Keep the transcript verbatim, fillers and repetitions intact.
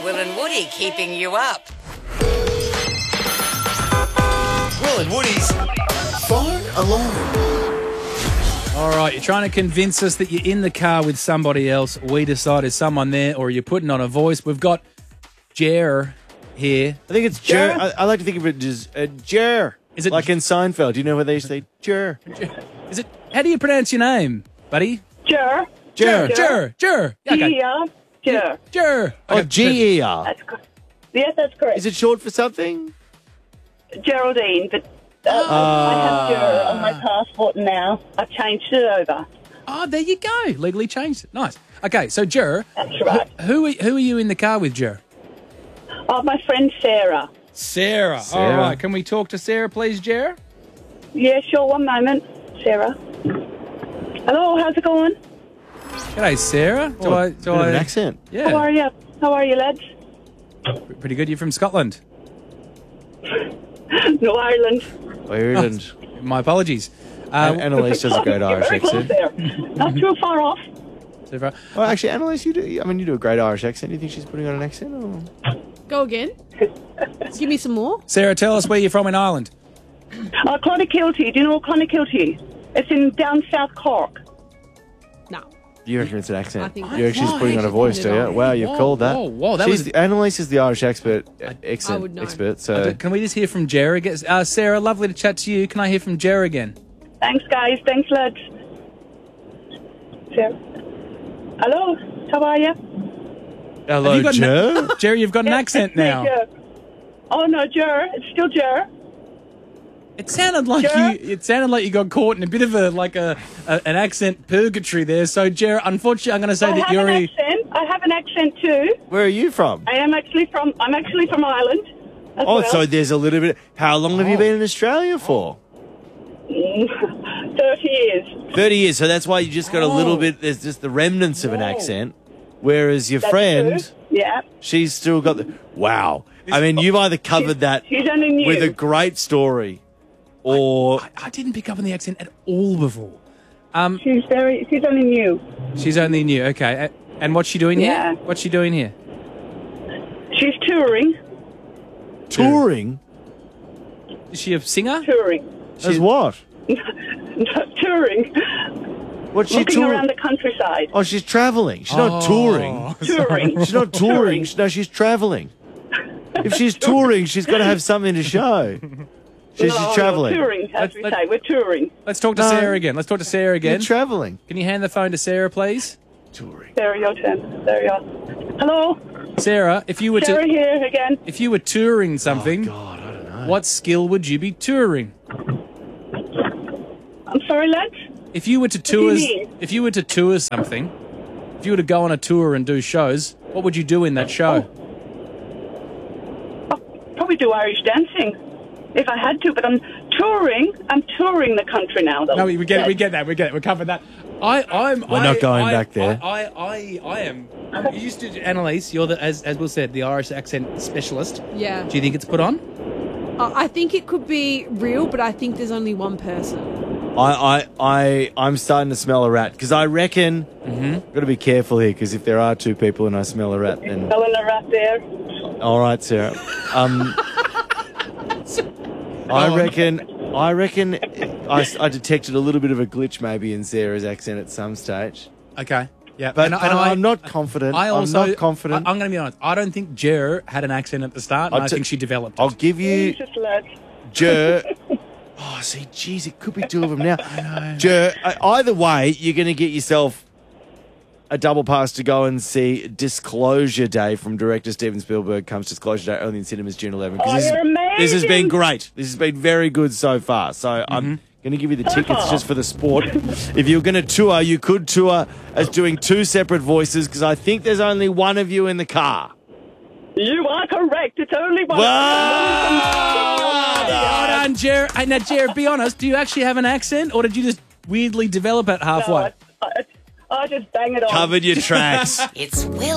Will and Woody keeping you up. Will and Woody's Phone Alarm. All right, you're trying to convince us that you're in the car with somebody else. We decide is someone there or you're putting on a voice. We've got Jer here. I think it's Jer. I, I like to think of it as uh, Jer. Is it like in Seinfeld? Do you know where they used to say Jer? Is it? How do you pronounce your name, buddy? Jer. Jer. Jer. Jer. Okay. Yeah. Jer. Jer. Oh, G E R. That's correct. Yes, that's correct. Is it short for something? Geraldine, but uh, I have Jer on my passport now. I've changed it over. Oh, there you go. Legally changed it. Nice. Okay, so Jer. That's right. Who, who, who are you in the car with, Jer? Oh, my friend Sarah. Sarah. Sarah. All right. Can we talk to Sarah, please, Jer? Yeah, sure. One moment, Sarah. Hello, how's it going? G'day, Sarah. Do Oh, I? bit Do of I? an accent. Yeah. How are you? How are you, lads? Pretty good. You're from Scotland. No, Ireland. Ireland. My apologies. And Uh, Annalise does a great You're Irish very close accent. there. Not too far off. Sarah. Well, actually, Annalise, you do. I mean, you do a great Irish accent. Do you think she's putting on an accent? Or? Go again. Give me some more. Sarah, tell us where you're from in Ireland. Uh, Clonakilty. Do you know Clonakilty? It's in down South Cork. No. You reckon it's an accent? I think you reckon she's that's putting on a right. voice, do you? Wow, you've Whoa, called that. whoa, whoa, that She's was- the, Annalise is the Irish expert, uh, accent I would know. expert. Uh, So Can we just hear from Jer again? Uh, Sarah, lovely to chat to you. Can I hear from Jer again? Thanks, guys. Thanks, lads. Sarah. Hello. How are you? hello, Have you got an- Joe. Jerry, you've got an accent It's me, now. Jer. Oh no, Jer. It's still Jer. It sounded like Jer? you. It sounded like you got caught in a bit of a like a, a an accent purgatory there. So, Jer, unfortunately, I'm going to say I that have you're an a. accent. I have an accent too. Where are you from? I am actually from. I'm actually from Ireland. As Oh, well. so there's a little bit. How long have you been in Australia for? thirty years. Thirty years. So that's why you just got a little Oh. bit. There's just the remnants of an accent. Whereas your That's friend, true. Yeah. she's still got the. Wow. I mean, you've either covered that She's only new. with a great story, or I, I didn't pick up on the accent at all before. Um, She's very. She's only new. she's only new. Okay, A- and what's she doing Yeah. here? What's she doing here? She's touring. touring. Is she a singer? Touring. As what? touring. What's she Looking touring? around the countryside. Oh, she's traveling. She's not Oh. touring. Touring. She's not touring. No, she's traveling. If she's touring, she's got to have something to show. She's, no, she's traveling. No, touring, as Let's- we let's- say. We're touring. Let's talk to No. Sarah again. Let's talk to Sarah You're again. traveling. Can you hand the phone to Sarah, please? Touring. There your turn. There you are. Hello. Sarah, if you were Sarah to here again. if you were touring something, God, I don't know. what skill would you be touring? I'm sorry, lads. If you were to do you tour, mean? if you were to tour something, if you were to go on a tour and do shows, what would you do in that show? I'll probably do Irish dancing if I had to, but I'm touring. I'm touring the country now, though. No, we get it. We get that. We get it. We covered that. I, I'm. We're I, not going I, back there. I, I, I, I am. You used to, Annalise. You're the, as, as Will said, the Irish accent specialist. Yeah. Do you think it's put on? Uh, I think it could be real, but I think there's only one person. I, I, I, I'm starting to smell a rat because I reckon. Mm-hmm. Got to be careful here because if there are two people and I smell a rat, then Smelling the rat there. all right, Sarah. Um, I on. reckon. I reckon. I, I detected a little bit of a glitch maybe in Sarah's accent at some stage, Okay. Yeah. but, And- but and I- I'm not confident. I also, I'm not confident. I, am going to be honest. I don't think Jer had an accent at the start, and I'll I t- think she developed. I'll it. give you Jesus, lads. Jer. Oh, see, geez, it could be two of them now. Jer, uh, either way, you're going to get yourself a double pass to go and see Disclosure Day from director Steven Spielberg. Comes Disclosure Day only in cinemas June eleventh. 'cause Oh, this, is- you're this has been amazing. great. This has been very good so far. So I'm going to give you the tickets just for the sport. If you're going to tour, you could tour as doing two separate voices because I think there's only one of you in the car. You are correct. It's only one. Well Well done, Jer. Hey, now, Jer, be honest. Do you actually have an accent, or did you just weirdly develop it halfway? No, I, I, I just bang it on. Covered your tracks. It's Will